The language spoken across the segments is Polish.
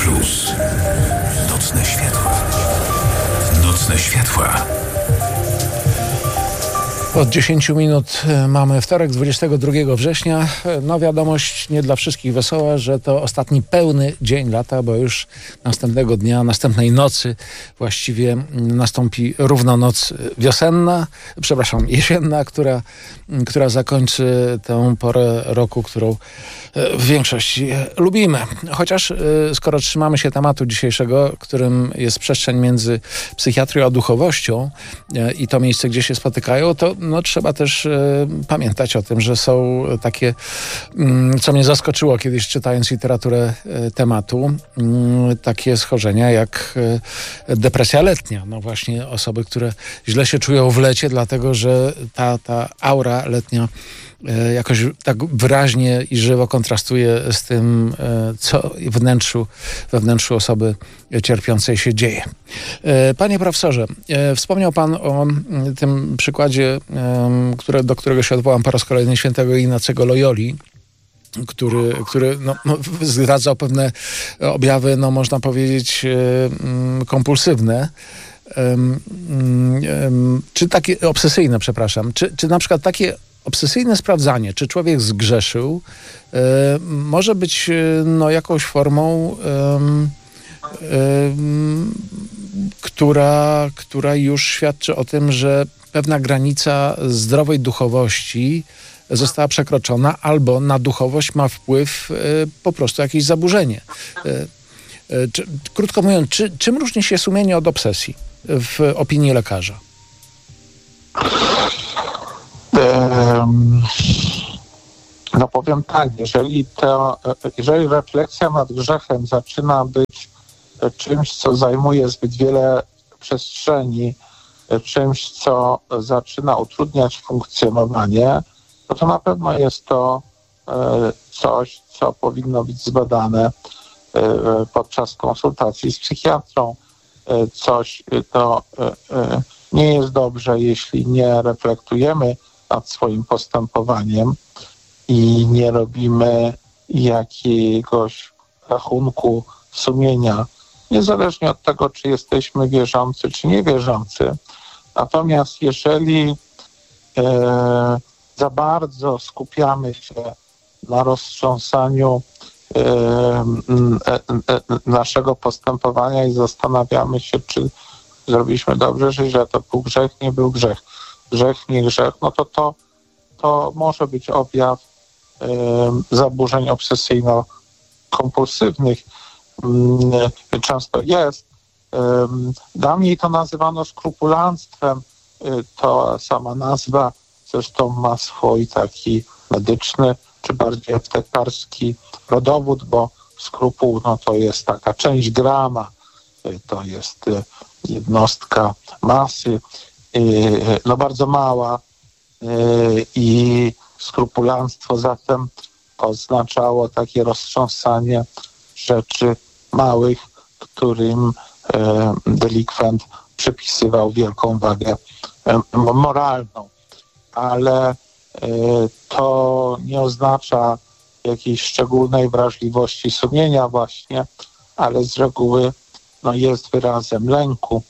Plus. Nocne światła. Nocne światła. Od 10 minut mamy wtorek, 22 września. No wiadomość nie dla wszystkich wesoła, że to ostatni pełny dzień lata, bo już następnego dnia, następnej nocy właściwie nastąpi równonoc wiosenna, jesienna, która zakończy tę porę roku, którą w większości lubimy. Chociaż skoro trzymamy się tematu dzisiejszego, którym jest przestrzeń między psychiatrią a duchowością i to miejsce, gdzie się spotykają, to trzeba też pamiętać o tym, że są takie, co mnie zaskoczyło kiedyś czytając literaturę tematu, takie schorzenia jak depresja letnia. No właśnie osoby, które źle się czują w lecie, dlatego że ta aura letnia jakoś tak wyraźnie i żywo kontrastuje z tym, co we wnętrzu osoby cierpiącej się dzieje. Panie profesorze, wspomniał pan o tym przykładzie, do którego się odwołam po raz kolejny, świętego Ignacego Loyoli, który zdradzał pewne objawy, można powiedzieć, kompulsywne. Czy takie obsesyjne, przepraszam. Czy na przykład takie obsesyjne sprawdzanie, czy człowiek zgrzeszył, może być jakąś formą, która już świadczy o tym, że pewna granica zdrowej duchowości została przekroczona, albo na duchowość ma wpływ po prostu jakieś zaburzenie. Krótko mówiąc, czym różni się sumienie od obsesji w opinii lekarza? Powiem tak, jeżeli refleksja nad grzechem zaczyna być czymś, co zajmuje zbyt wiele przestrzeni, czymś, co zaczyna utrudniać funkcjonowanie, to na pewno jest to coś, co powinno być zbadane podczas konsultacji z psychiatrą. Coś, to nie jest dobrze, jeśli nie reflektujemy nad swoim postępowaniem i nie robimy jakiegoś rachunku sumienia, niezależnie od tego, czy jesteśmy wierzący, czy niewierzący. Natomiast jeżeli za bardzo skupiamy się na roztrząsaniu naszego postępowania i zastanawiamy się, czy zrobiliśmy dobrze, czy źle, to był grzech, nie był grzech. Grzech, nie grzech, to może być objaw zaburzeń obsesyjno-kompulsywnych. Często jest. Dawniej to nazywano skrupulanstwem. To sama nazwa zresztą ma swój taki medyczny, czy bardziej aptekarski rodowód, bo skrupuł to jest taka część grama, to jest jednostka masy, bardzo mała, i skrupulanstwo zatem oznaczało takie roztrząsanie rzeczy małych, którym delikwent przypisywał wielką wagę moralną. Ale to nie oznacza jakiejś szczególnej wrażliwości sumienia właśnie, ale z reguły jest wyrazem lęku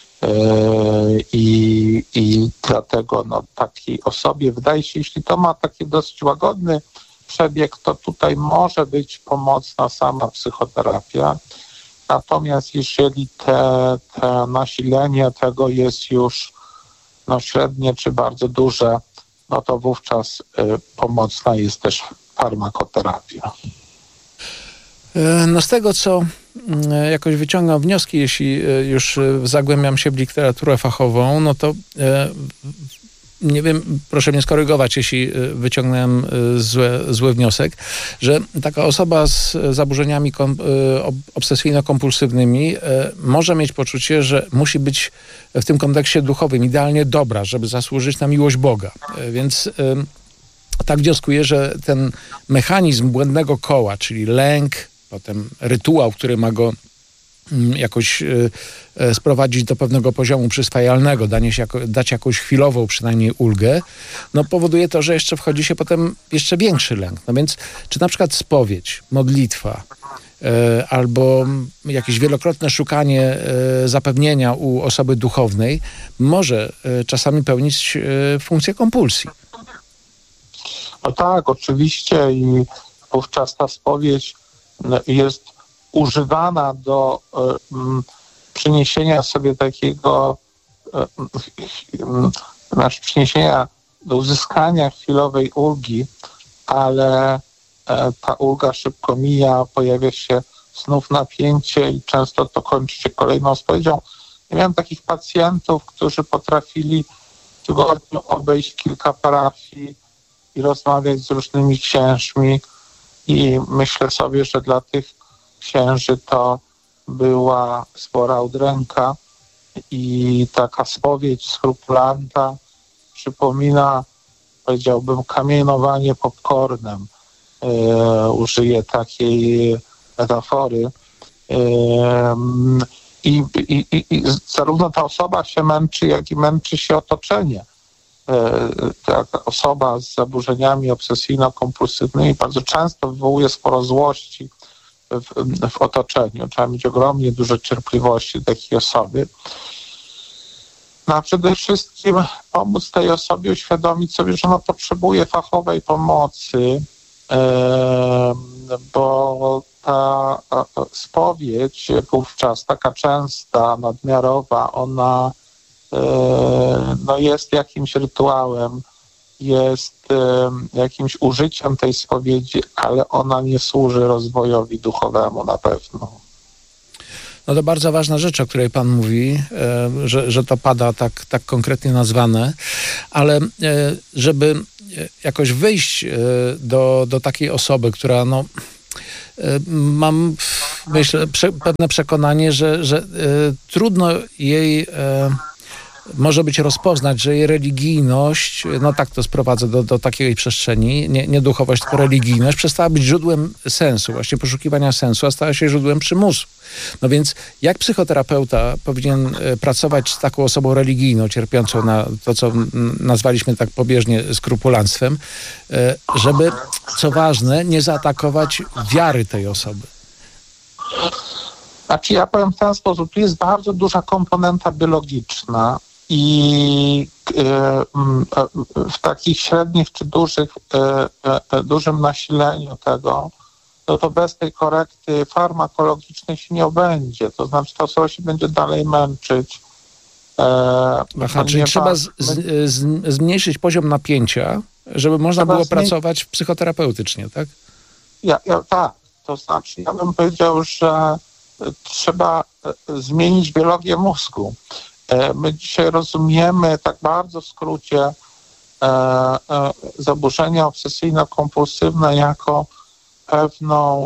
i dlatego takiej osobie wydaje się, jeśli to ma taki dosyć łagodny przebieg, to tutaj może być pomocna sama psychoterapia. Natomiast jeżeli te nasilenie tego jest już średnie czy bardzo duże, to wówczas pomocna jest też farmakoterapia. Z tego, co jakoś wyciągam wnioski, jeśli już zagłębiam się w literaturę fachową, to nie wiem, proszę mnie skorygować, jeśli wyciągnąłem zły wniosek, że taka osoba z zaburzeniami obsesyjno-kompulsywnymi może mieć poczucie, że musi być w tym kontekście duchowym idealnie dobra, żeby zasłużyć na miłość Boga. Więc tak wnioskuję, że ten mechanizm błędnego koła, czyli lęk, potem rytuał, który ma go jakoś sprowadzić do pewnego poziomu przyswajalnego, dać jakąś chwilową przynajmniej ulgę, powoduje to, że jeszcze wchodzi się potem jeszcze większy lęk. Więc czy na przykład spowiedź, modlitwa, albo jakieś wielokrotne szukanie zapewnienia u osoby duchownej może czasami pełnić funkcję kompulsji. No tak, oczywiście i wówczas ta spowiedź jest używana do przyniesienia sobie takiego, przyniesienia do uzyskania chwilowej ulgi, ale ta ulga szybko mija, pojawia się znów napięcie i często to kończy się kolejną spowiedzią. Ja miałem takich pacjentów, którzy potrafili w tygodniu obejść kilka parafii i rozmawiać z różnymi księżmi i myślę sobie, że dla tych księży to była spora udręka i taka spowiedź skrupulanta przypomina, powiedziałbym, kamienowanie popcornem. Użyję takiej metafory. I zarówno ta osoba się męczy, jak i męczy się otoczenie. Taka osoba z zaburzeniami obsesyjno-kompulsywnymi bardzo często wywołuje sporo złości w otoczeniu. Trzeba mieć ogromnie dużo cierpliwości do takiej osoby. No a przede wszystkim pomóc tej osobie uświadomić sobie, że ona potrzebuje fachowej pomocy, bo ta spowiedź wówczas taka częsta, nadmiarowa, ona jest jakimś rytuałem, jest jakimś użyciem tej spowiedzi, ale ona nie służy rozwojowi duchowemu na pewno. No to bardzo ważna rzecz, o której pan mówi, że to pada tak konkretnie nazwane, ale żeby jakoś wyjść do takiej osoby, która mam, myślę, pewne przekonanie, że trudno jej może być rozpoznać, że jej religijność, tak to sprowadzę do takiej przestrzeni, nie duchowość, tylko religijność, przestała być źródłem sensu, właśnie poszukiwania sensu, a stała się źródłem przymusu. No więc jak psychoterapeuta powinien pracować z taką osobą religijną, cierpiącą na to, co nazwaliśmy tak pobieżnie skrupulanstwem, żeby, co ważne, nie zaatakować wiary tej osoby? Znaczy ja powiem w ten sposób, tu jest bardzo duża komponenta biologiczna i w takich średnich czy dużym nasileniu tego, to bez tej korekty farmakologicznej się nie obędzie. To znaczy ta osoba się będzie dalej męczyć. Czyli trzeba zmniejszyć poziom napięcia, żeby można było pracować psychoterapeutycznie, tak? Tak. To znaczy ja bym powiedział, że trzeba zmienić biologię mózgu. My dzisiaj rozumiemy tak bardzo w skrócie zaburzenia obsesyjno-kompulsywne jako pewną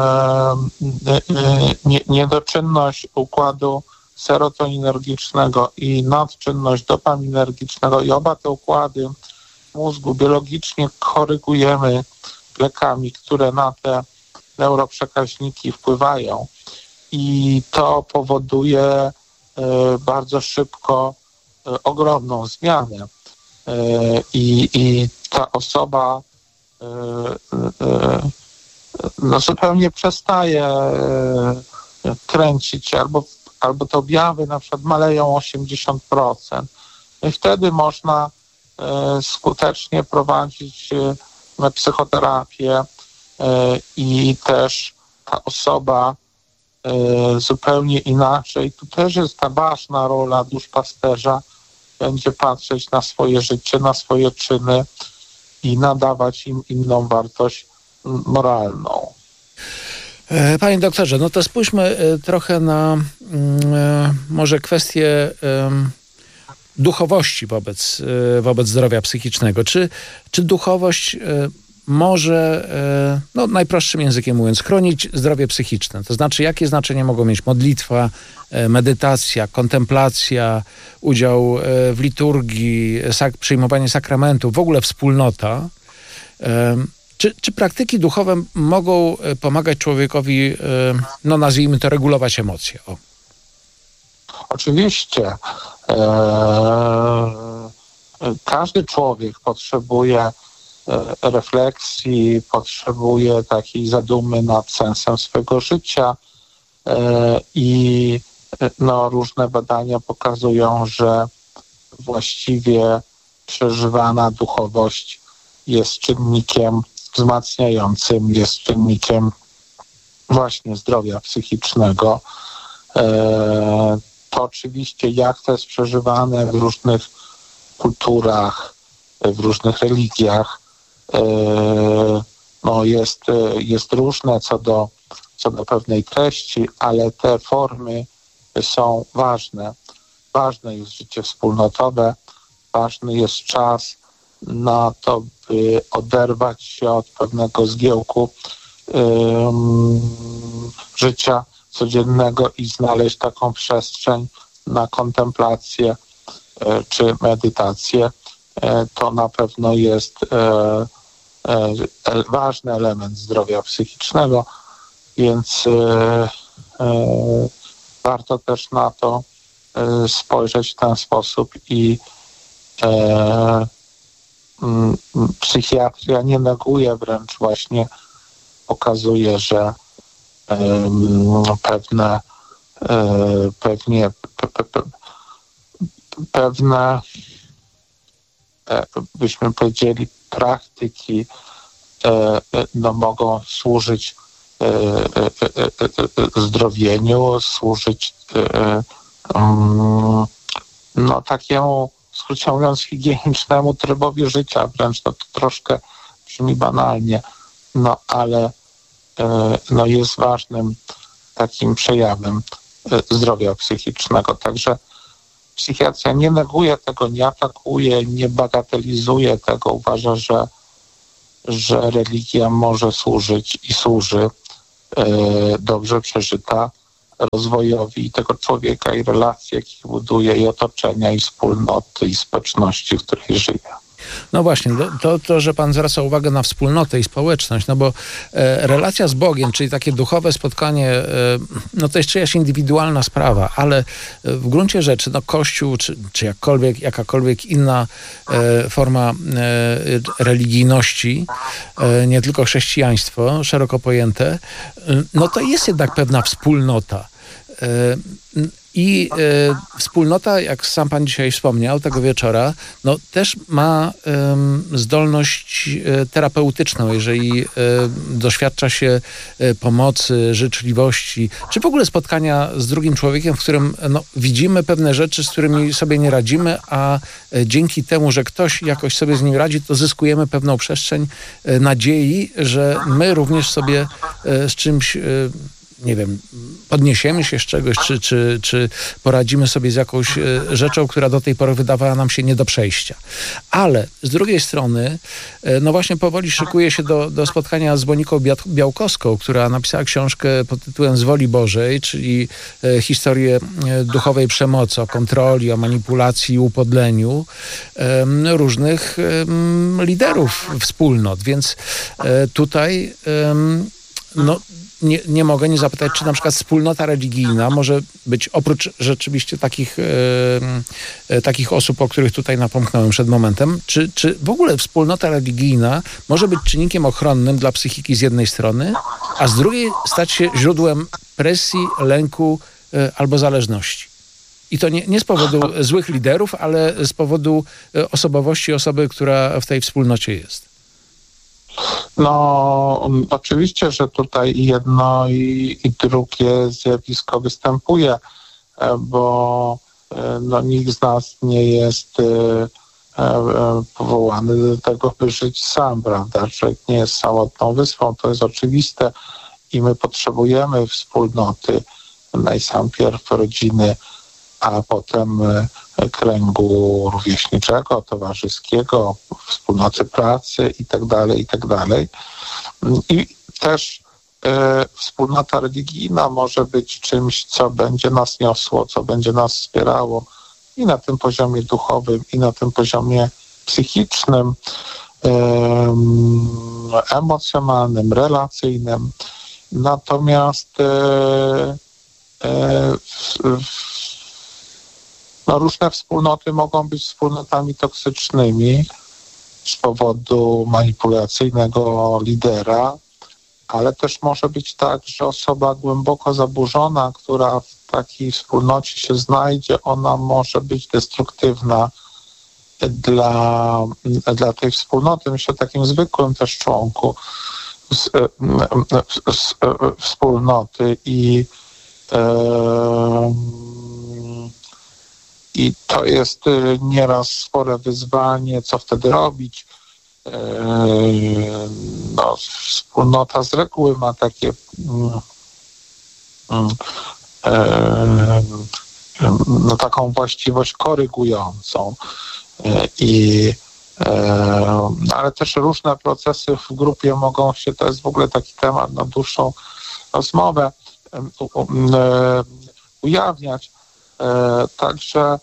niedoczynność układu serotoninergicznego i nadczynność dopaminergicznego i oba te układy w mózgu biologicznie korygujemy lekami, które na te neuroprzekaźniki wpływają i to powoduje bardzo szybko ogromną zmianę i ta osoba zupełnie przestaje kręcić się albo te objawy na przykład maleją 80%. I wtedy można skutecznie prowadzić psychoterapię i też ta osoba zupełnie inaczej. Tu też jest ta ważna rola duszpasterza. Będzie patrzeć na swoje życie, na swoje czyny i nadawać im inną wartość moralną. Panie doktorze, to spójrzmy trochę na może kwestię duchowości wobec zdrowia psychicznego. Czy duchowość może, najprostszym językiem mówiąc, chronić zdrowie psychiczne? To znaczy, jakie znaczenie mogą mieć modlitwa, medytacja, kontemplacja, udział w liturgii, przyjmowanie sakramentów, w ogóle wspólnota? Czy praktyki duchowe mogą pomagać człowiekowi, nazwijmy to, regulować emocje? Oczywiście. Każdy człowiek potrzebuje refleksji, potrzebuje takiej zadumy nad sensem swojego życia i różne badania pokazują, że właściwie przeżywana duchowość jest czynnikiem wzmacniającym, jest czynnikiem właśnie zdrowia psychicznego. To oczywiście jak to jest przeżywane w różnych kulturach, w różnych religiach, jest różne co do pewnej treści, ale te formy są ważne. Ważne jest życie wspólnotowe, ważny jest czas na to, by oderwać się od pewnego zgiełku życia codziennego i znaleźć taką przestrzeń na kontemplację czy medytację. To na pewno jest ważny element zdrowia psychicznego, więc warto też na to spojrzeć w ten sposób i psychiatria nie neguje, wręcz właśnie pokazuje, że pewne byśmy powiedzieli praktyki mogą służyć zdrowieniu, służyć takiemu, w skrócie mówiąc, higienicznemu trybowi życia, wręcz to troszkę brzmi banalnie, ale jest ważnym takim przejawem zdrowia psychicznego. Także psychiatria nie neguje tego, nie atakuje, nie bagatelizuje tego. Uważa, że religia może służyć i służy dobrze przeżyta rozwojowi tego człowieka i relacji, jakie buduje, i otoczenia, i wspólnoty, i społeczności, w której żyje. No właśnie, to, że pan zwraca uwagę na wspólnotę i społeczność, bo relacja z Bogiem, czyli takie duchowe spotkanie, to jest czyjaś indywidualna sprawa, ale w gruncie rzeczy, Kościół, czy jakakolwiek inna forma religijności, nie tylko chrześcijaństwo, szeroko pojęte, to jest jednak pewna wspólnota. I wspólnota, jak sam pan dzisiaj wspomniał, tego wieczora, też ma zdolność terapeutyczną, jeżeli doświadcza się pomocy, życzliwości, czy w ogóle spotkania z drugim człowiekiem, w którym widzimy pewne rzeczy, z którymi sobie nie radzimy, a dzięki temu, że ktoś jakoś sobie z nim radzi, to zyskujemy pewną przestrzeń nadziei, że my również sobie z czymś podniesiemy się z czegoś, czy poradzimy sobie z jakąś rzeczą, która do tej pory wydawała nam się nie do przejścia. Ale z drugiej strony, właśnie powoli szykuje się do spotkania z Moniką Białkowską, która napisała książkę pod tytułem Z woli Bożej, czyli historię duchowej przemocy, o kontroli, o manipulacji i upodleniu różnych liderów wspólnot. Więc tutaj nie mogę nie zapytać, czy na przykład wspólnota religijna może być, oprócz rzeczywiście takich osób, o których tutaj napomknąłem przed momentem, czy w ogóle wspólnota religijna może być czynnikiem ochronnym dla psychiki z jednej strony, a z drugiej stać się źródłem presji, lęku albo zależności. I to nie z powodu złych liderów, ale z powodu osobowości osoby, która w tej wspólnocie jest. Oczywiście, że tutaj jedno i drugie zjawisko występuje, bo nikt z nas nie jest powołany do tego, by żyć sam, prawda? Człowiek nie jest samotną wyspą, to jest oczywiste i my potrzebujemy wspólnoty, najpierw rodziny, a potem kręgu rówieśniczego, towarzyskiego, wspólnoty pracy itd. I też wspólnota religijna może być czymś, co będzie nas niosło, co będzie nas wspierało i na tym poziomie duchowym, i na tym poziomie psychicznym, emocjonalnym, relacyjnym. Natomiast różne wspólnoty mogą być wspólnotami toksycznymi z powodu manipulacyjnego lidera, ale też może być tak, że osoba głęboko zaburzona, która w takiej wspólnocie się znajdzie, ona może być destruktywna dla tej wspólnoty. Myślę o takim zwykłym też członku wspólnoty i to jest nieraz spore wyzwanie, co wtedy robić. Wspólnota z reguły ma takie taką właściwość korygującą ale też różne procesy w grupie mogą się, to jest w ogóle taki temat na dłuższą rozmowę, ujawniać. Także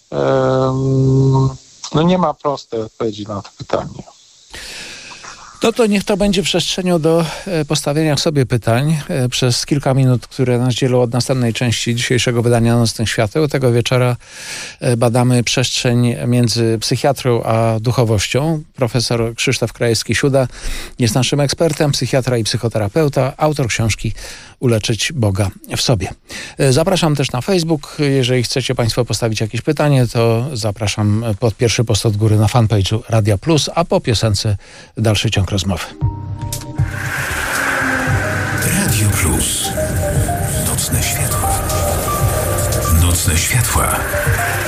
nie ma prostej odpowiedzi na to pytanie. To niech to będzie przestrzenią do postawienia sobie pytań przez kilka minut, które nas dzielą od następnej części dzisiejszego wydania Nocnych Świateł. Tego wieczora badamy przestrzeń między psychiatrą a duchowością. Profesor Krzysztof Krajewski-Siuda jest naszym ekspertem, psychiatra i psychoterapeuta, autor książki Uleczyć Boga w sobie. Zapraszam też na Facebook. Jeżeli chcecie Państwo postawić jakieś pytanie, to zapraszam pod pierwszy post od góry na fanpage'u Radia Plus, a po piosence dalszy ciąg rozmowy. Radio Plus. Nocne światła. Nocne światła.